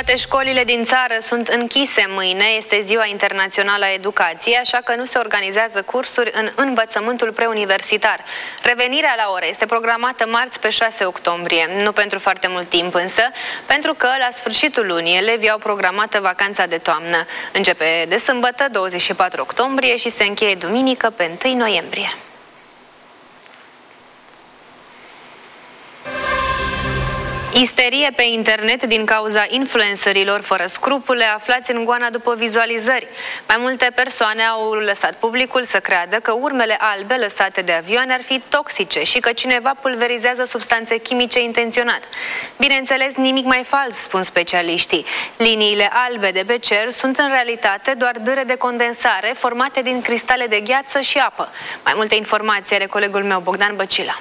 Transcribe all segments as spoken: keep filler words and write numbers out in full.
Toate școlile din țară sunt închise mâine, este Ziua Internațională a Educației, așa că nu se organizează cursuri în învățământul preuniversitar. Revenirea la ore este programată marți pe șase octombrie, nu pentru foarte mult timp însă, pentru că la sfârșitul lunii elevii au programată vacanța de toamnă. Începe de sâmbătă, douăzeci și patru octombrie, și se încheie duminică pe întâi noiembrie. Isterie pe internet din cauza influencerilor fără scrupule aflați în goana după vizualizări. Mai multe persoane au lăsat publicul să creadă că urmele albe lăsate de avioane ar fi toxice și că cineva pulverizează substanțe chimice intenționat. Bineînțeles, nimic mai fals, spun specialiștii. Liniile albe de pe cer sunt în realitate doar dâre de condensare formate din cristale de gheață și apă. Mai multe informații are colegul meu Bogdan Băcila.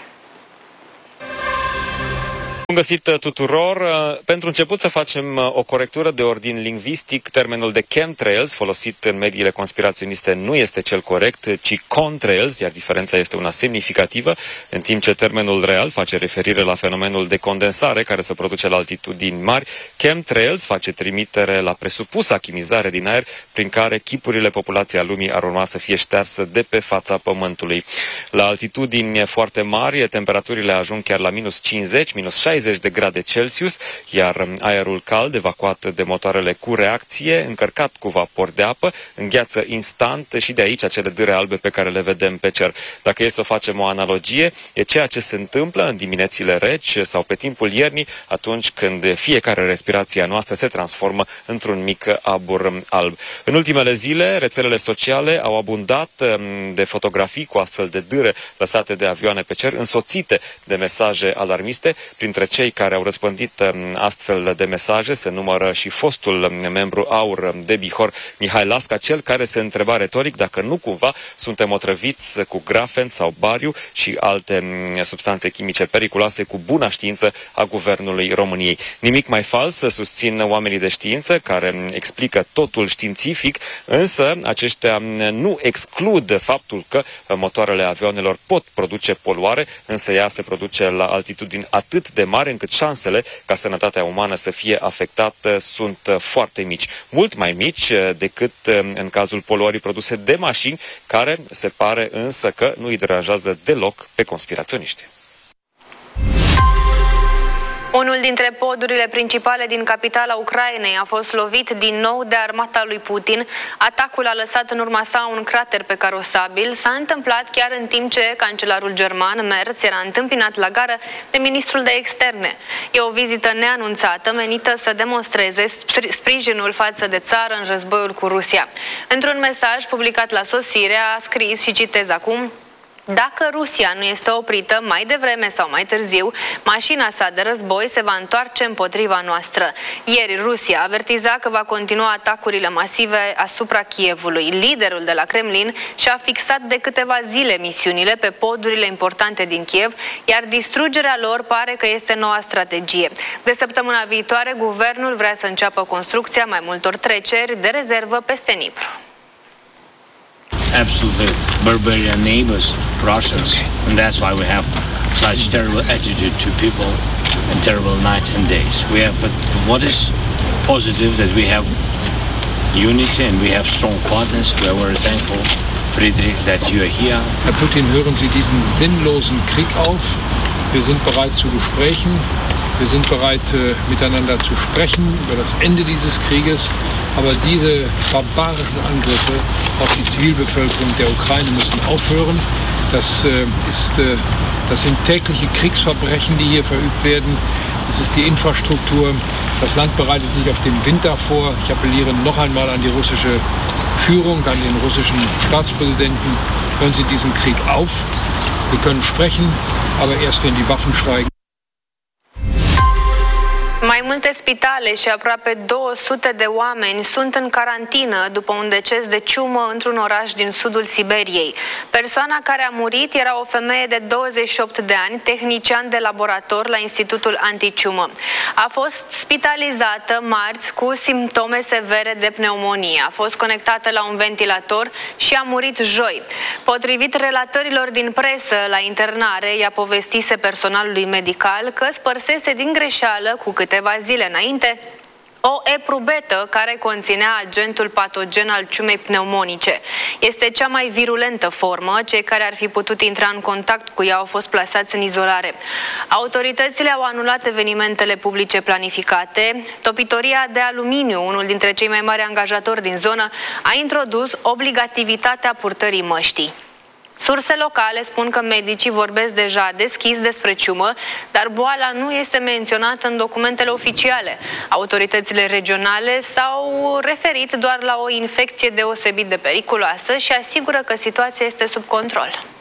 Bun găsit tuturor! Pentru început să facem o corectură de ordin lingvistic. Termenul de chemtrails folosit în mediile conspiraționiste nu este cel corect, ci contrails, iar diferența este una semnificativă, în timp ce termenul real face referire la fenomenul de condensare care se produce la altitudini mari. Chemtrails face trimitere la presupusa chimizare din aer prin care chipurile populației a lumii ar urma să fie ștersă de pe fața Pământului. La altitudini foarte mari, temperaturile ajung chiar la minus cincizeci, minus șaizeci de grade Celsius, iar aerul cald, evacuat de motoarele cu reacție, încărcat cu vapor de apă, îngheață instant și de aici acele dâre albe pe care le vedem pe cer. Dacă e să facem o analogie, e ceea ce se întâmplă în diminețile reci sau pe timpul iernii, atunci când fiecare respirație a noastră se transformă într-un mic abur alb. În ultimele zile, rețelele sociale au abundat de fotografii cu astfel de dâre lăsate de avioane pe cer, însoțite de mesaje alarmiste. Printre cei care au răspândit astfel de mesaje se numără și fostul membru aur de Bihor, Mihai Lasca, cel care se întreba retoric dacă nu cumva suntem otrăviți cu grafen sau bariu și alte substanțe chimice periculoase cu buna știință a Guvernului României. Nimic mai fals, susțin oamenii de știință care explică totul științific, însă aceștia nu exclud faptul că motoarele avioanelor pot produce poluare, însă ea se produce la altitudini atât de mare încât șansele ca sănătatea umană să fie afectată sunt foarte mici. Mult mai mici decât în cazul poluării produse de mașini, care se pare însă că nu îi deranjează deloc pe conspiraționiști. Unul dintre podurile principale din capitala Ucrainei a fost lovit din nou de armata lui Putin. Atacul a lăsat în urma sa un crater pe carosabil. S-a întâmplat chiar în timp ce cancelarul german, Merz, era întâmpinat la gară de ministrul de externe. E o vizită neanunțată menită să demonstreze sprijinul față de țară în războiul cu Rusia. Într-un mesaj publicat la sosire a scris, și citez acum: "Dacă Rusia nu este oprită mai devreme sau mai târziu, mașina sa de război se va întoarce împotriva noastră." Ieri Rusia avertiza că va continua atacurile masive asupra Kievului. Liderul de la Kremlin și-a fixat de câteva zile misiunile pe podurile importante din Kiev, iar distrugerea lor pare că este noua strategie. De săptămâna viitoare, guvernul vrea să înceapă construcția mai multor treceri de rezervă peste Dnipru. Absolutely barbarian neighbors, Russians, and that's why we have such terrible attitude to people and terrible nights and days. We have, but what is positive that we have unity and we have strong partners. We are very thankful, Friedrich, that you are here. Herr Putin, hören Sie diesen sinnlosen Krieg auf. Wir sind bereit zu Gesprächen. Wir sind bereit, miteinander zu sprechen über das Ende dieses Krieges. Aber diese barbarischen Angriffe auf die Zivilbevölkerung der Ukraine müssen aufhören. Das, ist, das sind tägliche Kriegsverbrechen, die hier verübt werden. Das ist die Infrastruktur. Das Land bereitet sich auf den Winter vor. Ich appelliere noch einmal an die russische Führung, an den russischen Staatspräsidenten. Hören Sie diesen Krieg auf. Wir können sprechen, aber erst wenn die Waffen schweigen. Mai multe spitale și aproape două sute de oameni sunt în carantină după un deces de ciumă într-un oraș din sudul Siberiei. Persoana care a murit era o femeie de douăzeci și opt de ani, tehnician de laborator la Institutul Anticiumă. A fost spitalizată marți cu simptome severe de pneumonie. A fost conectată la un ventilator și a murit joi. Potrivit relatărilor din presă la internare, ea povestise personalului medical că spărsese din greșeală cu câteva zile înainte o eprubetă care conținea agentul patogen al ciumei pneumonice. Este cea mai virulentă formă. Cei care ar fi putut intra în contact cu ea au fost plasați în izolare. Autoritățile au anulat evenimentele publice planificate. Topitoria de aluminiu, unul dintre cei mai mari angajatori din zonă, a introdus obligativitatea purtării măștii. Surse locale spun că medicii vorbesc deja deschis despre ciumă, dar boala nu este menționată în documentele oficiale. Autoritățile regionale s-au referit doar la o infecție deosebit de periculoasă și asigură că situația este sub control.